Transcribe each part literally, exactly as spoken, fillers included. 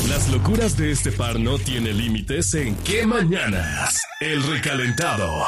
Las locuras de este par no tienen límites en ¿Qué mañanas? El recalentado.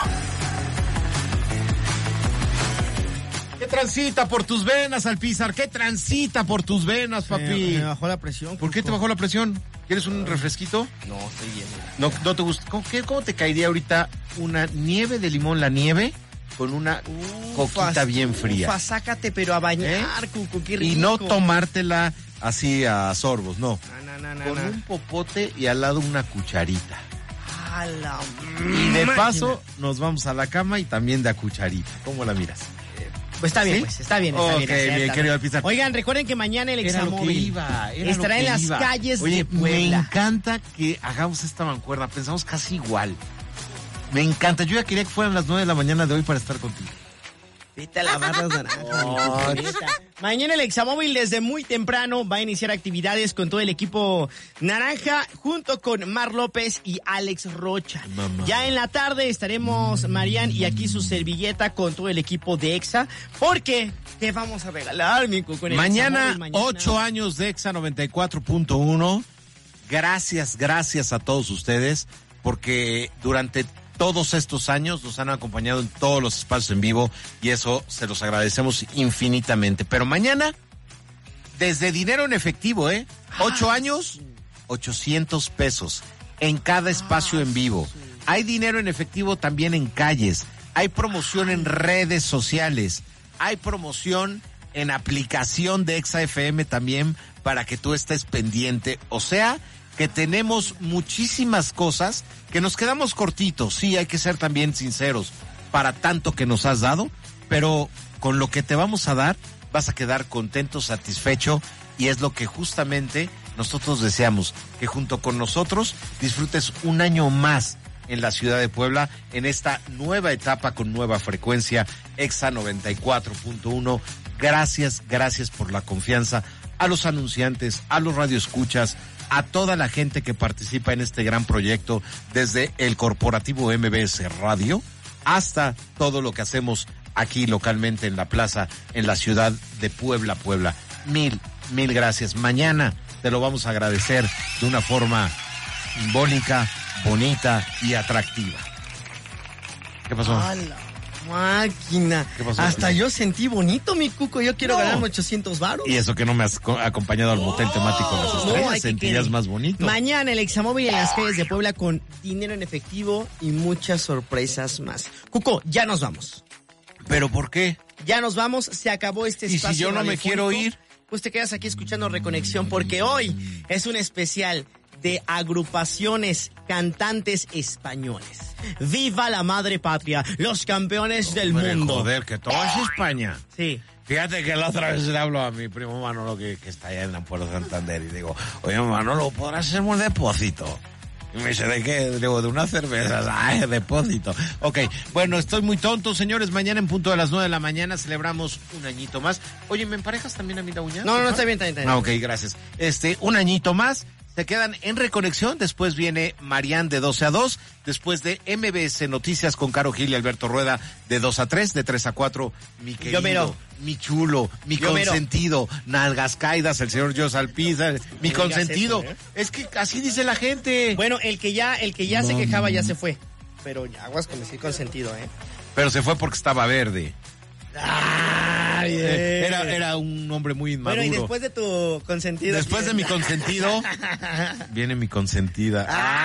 ¿Qué transita por tus venas, Alpizar? ¿Qué transita por tus venas, papi? Me, me bajó la presión. ¿Por qué te bajó la presión? ¿Quieres un refresquito? No, estoy bien. No, no te gusta. ¿Cómo, qué, ¿Cómo te caería ahorita una nieve de limón, la nieve, con una Ufa, coquita bien fría? Ufa, sácate, pero a bañar, ¿Eh? Cuco, qué rico. Y no tomártela así a sorbos, no. No, no, no, Con no. un popote y al lado una cucharita. A la Y de máquina. paso nos vamos a la cama y también de a cucharita. ¿Cómo la miras? Pues está bien, ¿Sí? pues está bien, está Ok, bien. acepta. bien, querido Alpizar. Oigan, recuerden que mañana el Era lo que Examóvil iba, era estará lo que en las iba. calles Oye, de Puebla. me encanta que hagamos esta mancuerna, pensamos casi igual. Me encanta, yo ya quería que fueran las nueve de la mañana de hoy para estar contigo. Vete a lavar las naranjas. Oh. mi Cuco, neta. Mañana el Examóvil desde muy temprano va a iniciar actividades con todo el equipo naranja junto con Mar López y Alex Rocha. Mamá. Ya en la tarde estaremos Marian y aquí su servilleta con todo el equipo de Exa porque ¿qué vamos a regalar, mi Cuco, con el Mañana, Examóvil mañana? ocho años de Exa noventa y cuatro punto uno. Gracias, gracias a todos ustedes, porque durante todos estos años nos han acompañado en todos los espacios en vivo y eso se los agradecemos infinitamente. Pero mañana, desde dinero en efectivo, ¿eh? Ocho años, ochocientos pesos en cada espacio en vivo. Hay dinero en efectivo también en calles. Hay promoción en redes sociales. Hay promoción en aplicación de Exa F M también para que tú estés pendiente. O sea, que tenemos muchísimas cosas que nos quedamos cortitos. Sí, hay que ser también sinceros para tanto que nos has dado, pero con lo que te vamos a dar vas a quedar contento, satisfecho y es lo que justamente nosotros deseamos, que junto con nosotros disfrutes un año más en la ciudad de Puebla en esta nueva etapa con nueva frecuencia Exa noventa y cuatro punto uno. Gracias, gracias por la confianza a los anunciantes, a los radioescuchas, a toda la gente que participa en este gran proyecto, desde el corporativo M B S Radio hasta todo lo que hacemos aquí localmente en la plaza, en la ciudad de Puebla, Puebla. Mil, mil gracias. Mañana te lo vamos a agradecer de una forma simbólica, bonita y atractiva. ¿Qué pasó? A la máquina. ¿Qué pasó? Hasta yo sentí bonito, mi Cuco. Yo quiero No. ganarme ochocientos varos. Y eso que no me has co- acompañado al motel temático de las No, estrellas, hay que sentías querer. más bonito. Mañana el Examóvil en las calles de Puebla con dinero en efectivo y muchas sorpresas más. Cuco, ya nos vamos. ¿Pero por qué? Ya nos vamos, se acabó este ¿Y si espacio yo no me radiofónico. quiero ir? Pues te quedas aquí escuchando Reconexión porque hoy es un especial de agrupaciones cantantes españoles. ¡Viva la madre patria! Los campeones del Hombre, mundo. Joder, que todo es España. Sí. Fíjate que la otra vez le hablo a mi primo Manolo que, que está allá en Puerto Santander y digo, oye Manolo, ¿podrás hacerme un depósito? Y me dice, ¿de qué? Digo, de una cerveza. ¡Ay, depósito! Ok, bueno, estoy muy tonto, señores. Mañana en punto de las nueve de la mañana celebramos un añito más. Oye, ¿me emparejas también a mí la uña? No, no, no, está bien, está bien. Está bien. Ah, ok, gracias. Este, un añito más. Se quedan en Reconexión, después viene Marian de doce a dos, después de M B S Noticias con Caro Gil y Alberto Rueda de dos a tres, de tres a cuatro, mi querido, mero. mi chulo, mi Yo mero. consentido, nalgas caídas, el señor Jos Alpizar, mi digas consentido. eso, ¿eh? Es que así dice la gente. Bueno, el que ya, el que ya se quejaba ya se fue. Pero ya, aguas con decir consentido, ¿eh? Pero se fue porque estaba verde. Ay, Eh, Era, era un hombre muy inmaduro. Bueno, y después de tu consentido. Después de mi consentido, viene mi consentida.